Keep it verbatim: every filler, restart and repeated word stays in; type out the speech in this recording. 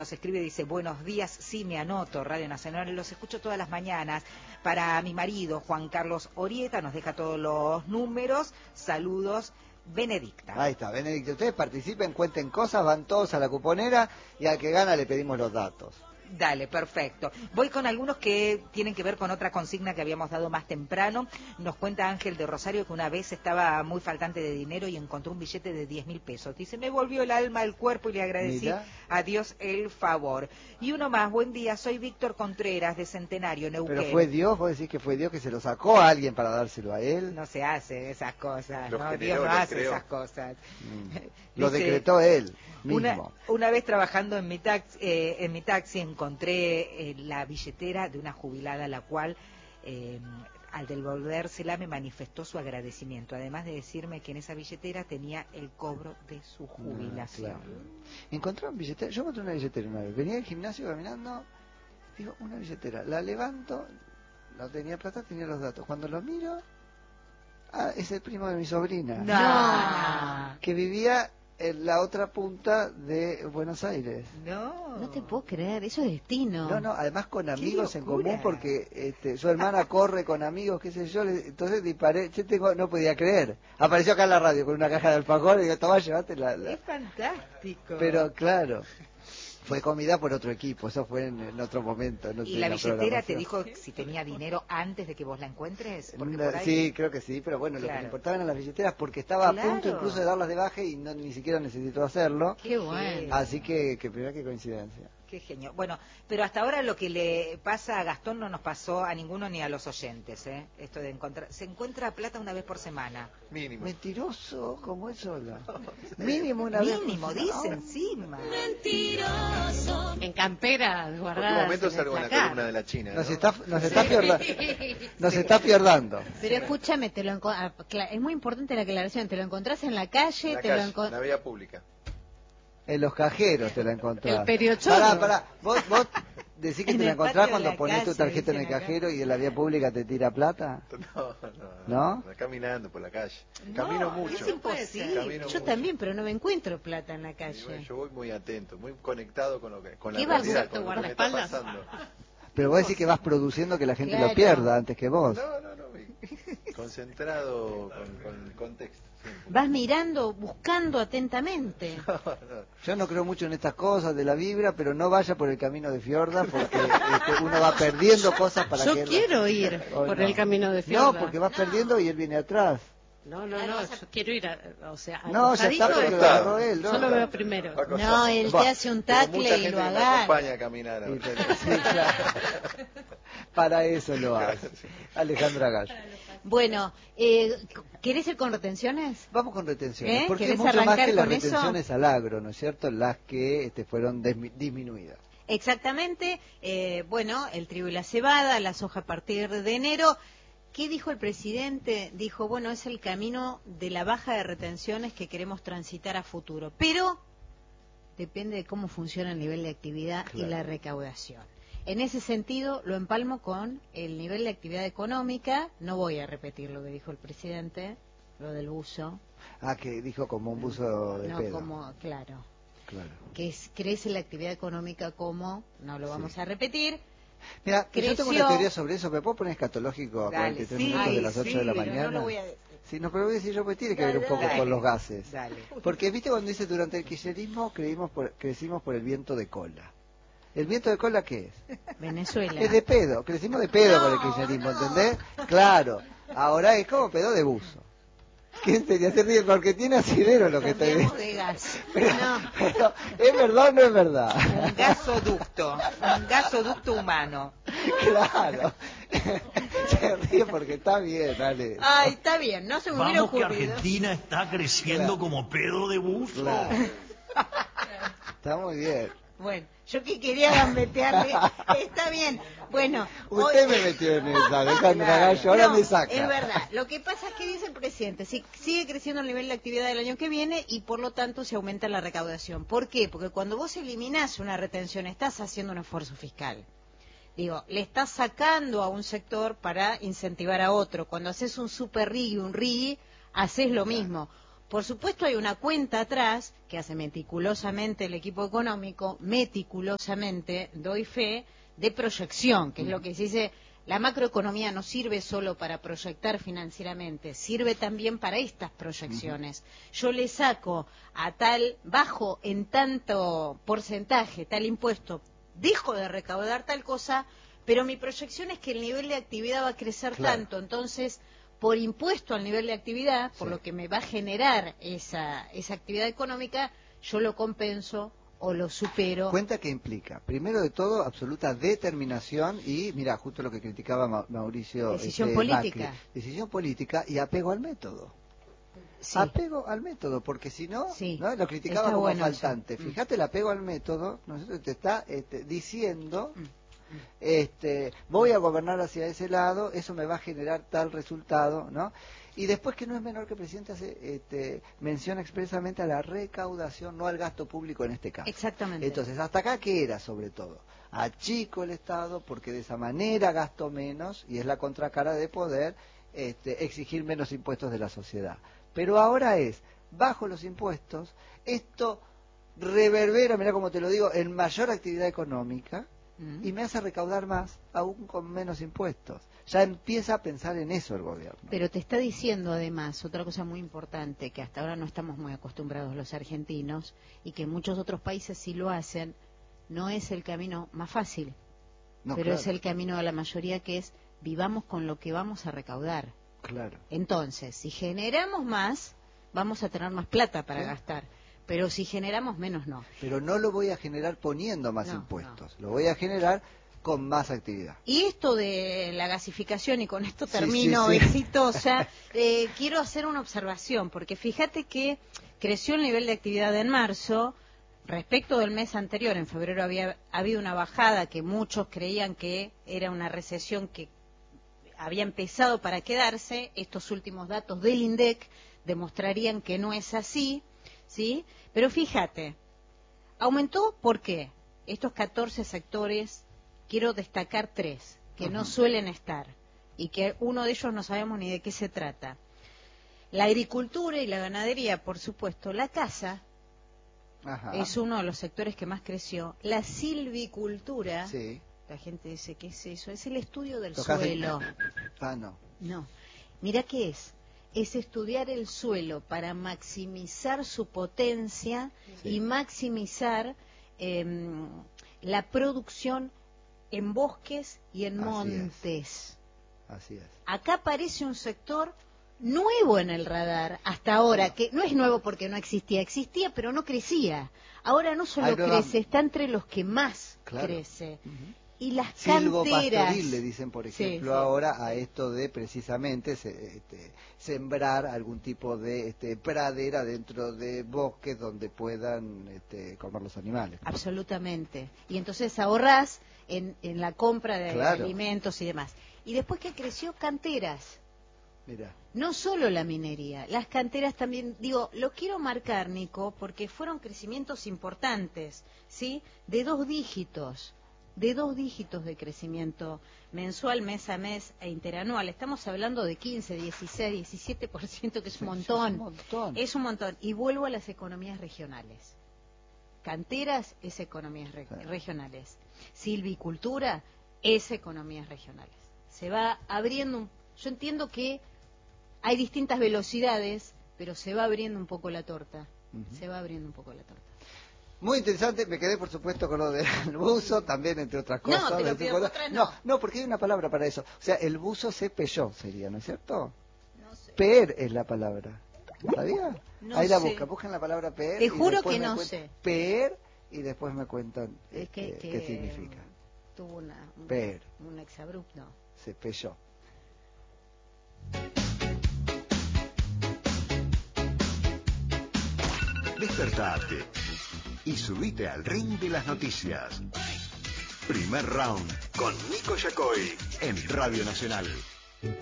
nos escribe, dice, buenos días, sí me anoto, Radio Nacional, los escucho todas las mañanas. Para mi marido, Juan Carlos Orieta, nos deja todos los números, saludos, Benedicta. Ahí está, Benedicta, ustedes participen, cuenten cosas, van todos a la cuponera y al que gana le pedimos los datos. Dale, perfecto. Voy con algunos que tienen que ver con otra consigna que habíamos dado más temprano. Nos cuenta Ángel de Rosario que una vez estaba muy faltante de dinero y encontró un billete de diez mil pesos. Dice, me volvió el alma al cuerpo y le agradecí Mira. a Dios el favor. Y uno más, buen día, soy Víctor Contreras de Centenario, Neuquén. Pero fue Dios, vos decís que fue Dios que se lo sacó a alguien para dárselo a él. No se hace esas cosas, lo ¿no? generó, Dios no hace creó. esas cosas. Mm. Lo Dice, decretó él mismo. Una, una vez trabajando en mi taxi, eh, en mi taxi encontré eh, la billetera de una jubilada, la cual eh, al devolvérsela me manifestó su agradecimiento, además de decirme que en esa billetera tenía el cobro de su jubilación. Ah, claro. Encontré una billetera, yo encontré una billetera una vez, venía al gimnasio caminando, digo, una billetera, la levanto, no tenía plata, tenía los datos, cuando lo miro, ah, es el primo de mi sobrina, no. que vivía en la otra punta de Buenos Aires. No, no te puedo creer, eso es destino. No, no, además con amigos en común, porque este, su hermana corre con amigos, qué sé yo, le, entonces disparé, yo tengo, no podía creer. Apareció acá en la radio con una caja de alfajor y digo, toma, llévate la, la... Es fantástico. Pero claro, fue comida por otro equipo, eso fue en, en otro momento. No ¿Y la billetera te dijo si tenía dinero antes de que vos la encuentres? Porque no, por ahí... Sí, creo que sí, pero bueno, claro. Lo que le importaba eran las billeteras porque estaba claro. a punto incluso de darlas de baja y no, ni siquiera necesitó hacerlo. Qué bueno. Así que, que primero, qué coincidencia. Qué genio. Bueno, pero hasta ahora lo que le pasa a Gastón no nos pasó a ninguno ni a los oyentes, ¿eh? Esto de encontrar... Se encuentra plata una vez por semana. Mínimo. Mentiroso, como es sola. Mínimo una Mínimo, vez. Mínimo, dice encima. Mentiroso. En campera, guardada. En un momento salgo en la columna de la China, ¿no? Nos está, nos está, fiorda, nos sí. está fiordando. Pero escúchame, te lo es muy importante la aclaración. ¿Te lo encontrás en la calle? En la te calle, lo enco... en la vía pública. En los cajeros te la encontrás. El periochorro. Pará, pará. Vos, vos decís que te la encontrás cuando pones tu tarjeta en el acá. cajero y en la vía pública te tira plata. No, no. ¿No? no caminando por la calle. No, Camino mucho. Es imposible. Camino yo mucho. también, pero no me encuentro plata en la calle. Bueno, yo voy muy atento, muy conectado con lo que con la ¿Qué vas realidad, a con lo que me está guardaespaldas? pasando. Pero vos decís que vas produciendo que la gente Claro. lo pierda antes que vos. No, no, no. Concentrado con, con el contexto. Siempre. Vas mirando, buscando atentamente. No, no. Yo no creo mucho en estas cosas de la vibra, pero no vaya por el camino de Fiorda porque este, uno va perdiendo cosas para Yo que... Yo quiero ir oh, por no. el camino de Fiorda. No, porque vas perdiendo y él viene atrás. No, no, no, yo quiero ir, a, o sea, no, ya está, porque lo agarró él, ¿no? Yo lo veo primero. No, él te hace un tacle y lo agarra. acompaña a caminar. Sí, sí, claro. Para eso lo hace. Alejandra Gallo. Bueno, eh, ¿querés ir con retenciones? Vamos con retenciones, ¿Eh? porque es mucho más que las retenciones eso? al agro, ¿no es cierto? Las que este, fueron disminuidas. Exactamente, eh, bueno, el trigo y la cebada, la soja a partir de enero. ¿Qué dijo el presidente? Dijo, bueno, es el camino de la baja de retenciones que queremos transitar a futuro, pero depende de cómo funciona el nivel de actividad claro. y la recaudación. En ese sentido, lo empalmo con el nivel de actividad económica. No voy a repetir lo que dijo el presidente, lo del buzo. Ah, que dijo como un buzo de no, pedo. como, claro. Claro. Que es, crece la actividad económica como, no lo vamos sí. a repetir. Mira, Creció... yo tengo una teoría sobre eso. ¿Me puedo poner escatológico a cuarenta y tres sí, minutos de las ocho sí, de la mañana? No lo voy a decir. Sí, no, pero voy a decir yo, pues tiene que dale, ver un poco dale, con los gases. Dale. Porque, viste, cuando dice durante el kirchnerismo creímos por, crecimos por el viento de cola. ¿El viento de cola qué es? Venezuela. Es de pedo, crecimos de pedo no, por el kirchnerismo, no. ¿entendés? Claro, ahora es como pedo de buzo. ¿Quién sería? Se ríe porque tiene asidero lo que te dice. de gas. Pero, No. pero, ¿es verdad o no es verdad? Un gasoducto, un gasoducto humano. Claro. Se ríe porque está bien, dale. Ay, está bien, no se me hubiera Vamos ocurrido. que Argentina está creciendo Claro. como pedo de buzo. Claro. Está muy bien. Bueno, yo que quería gambetearle, está bien. Bueno, Usted hoy... me metió en esa, Alejandra Claro. Gallo, ahora no, me saca. es verdad. Lo que pasa es que dice el presidente, si sigue creciendo el nivel de actividad del año que viene y por lo tanto se aumenta la recaudación. ¿Por qué? Porque cuando vos eliminás una retención estás haciendo un esfuerzo fiscal. Digo, le estás sacando a un sector para incentivar a otro. Cuando haces un super R I G y un R I G, haces lo mismo. Por supuesto hay una cuenta atrás que hace meticulosamente el equipo económico, meticulosamente, doy fe, de proyección, que es lo que se dice, la macroeconomía no sirve solo para proyectar financieramente, sirve también para estas proyecciones. Yo le saco a tal, bajo en tanto porcentaje, tal impuesto, dejo de recaudar tal cosa, pero mi proyección es que el nivel de actividad va a crecer Claro. tanto, entonces por impuesto al nivel de actividad, por Sí. lo que me va a generar esa, esa actividad económica, yo lo compenso o lo supero. Cuenta que implica, primero de todo, absoluta determinación y, mira, justo lo que criticaba Ma- Mauricio. Decisión este, política. Macri, decisión política y apego al método. Sí. Apego al método, porque si no, Sí, ¿no? Lo criticaba está como bueno faltante. eso. Mm. Fíjate el apego al método, ¿no es cierto? Te está este, diciendo, Mm. este, voy a gobernar hacia ese lado, eso me va a generar tal resultado, ¿no? Y después, que no es menor, que el presidente hace este, menciona expresamente a la recaudación, no al gasto público en este caso. Exactamente. Entonces, ¿hasta acá qué era sobre todo? Achico el Estado porque de esa manera gasto menos y es la contracara de poder este, exigir menos impuestos de la sociedad. Pero ahora es, bajo los impuestos, esto reverbera, mira cómo te lo digo, en mayor actividad económica Mm. y me hace recaudar más, aún con menos impuestos. Ya empieza a pensar en eso el gobierno. Pero te está diciendo además otra cosa muy importante, que hasta ahora no estamos muy acostumbrados los argentinos, y que muchos otros países sí lo hacen, no es el camino más fácil, No, pero claro, es el camino de la mayoría, que es vivamos con lo que vamos a recaudar. claro. Entonces, si generamos más, vamos a tener más plata para Sí. gastar, pero si generamos menos, no. Pero no lo voy a generar poniendo más No, impuestos, lo voy a generar con más actividad. Y esto de la gasificación, y con esto Sí, termino, sí, sí. exitosa, eh, quiero hacer una observación, porque fíjate que creció el nivel de actividad en marzo, respecto del mes anterior, en febrero había habido una bajada que muchos creían que era una recesión que había empezado para quedarse. Estos últimos datos del INDEC demostrarían que no es así, ¿sí? Pero fíjate, aumentó, ¿por qué? Estos catorce sectores, quiero destacar tres, que no Ujú. suelen estar, y que uno de ellos no sabemos ni de qué se trata. La agricultura y la ganadería, por supuesto. La caza Ajá. es uno de los sectores que más creció. La silvicultura, Sí. la gente dice, ¿qué es eso? Es el estudio del Tocás el- suelo. Ah, no. No. Mira qué es. Es estudiar el suelo para maximizar su potencia Sí. y maximizar em, la producción en bosques y en Así es. montes. Así es. Acá aparece un sector nuevo en el radar hasta ahora, que no es nuevo porque no existía, existía pero no crecía. Ahora no solo Hay nuevas- crece, está entre los que más Claro. crece. Ujú. Y las Silvo canteras. pastoril le dicen, por Sí, ejemplo, sí, ahora a sí. esto de precisamente se- este, sembrar algún tipo de este, pradera dentro de bosques donde puedan este, comer los animales. Absolutamente. Y entonces ahorrás en, en la compra de Claro. alimentos y demás. Y después que creció canteras. Mira, No solo la minería, las canteras también, digo, lo quiero marcar, Nico, porque fueron crecimientos importantes, ¿sí? De dos dígitos, de dos dígitos de crecimiento mensual, mes a mes e interanual. Estamos hablando de quince, dieciséis, diecisiete por ciento, que es un montón. es un montón. Es un montón. Y vuelvo a las economías regionales. Canteras es economías re- Sí. regionales. Silvicultura es economías regionales. Se va abriendo un... Yo entiendo que hay distintas velocidades, pero se va abriendo un poco la torta. Ujú. Se va abriendo un poco la torta. Muy interesante, me quedé por supuesto con lo del buzo, también entre otras No, cosas. te lo ¿me pido acuerdas? por atrás, no, no. no, porque hay una palabra para eso. O sea, el buzo se peyó, sería, ¿no es cierto? No sé. Peer es la palabra. ¿Sabía? No Ahí la sé. buscan, buscan la palabra peer. Te y juro después que me no cuen- sé. Peer y después me cuentan Es que, este, que qué significa. tuvo una, un, Peer. un exabrupto. Se peyó. Despertate y subite al ring de las noticias. Primer round con Nico Yacoy en Radio Nacional.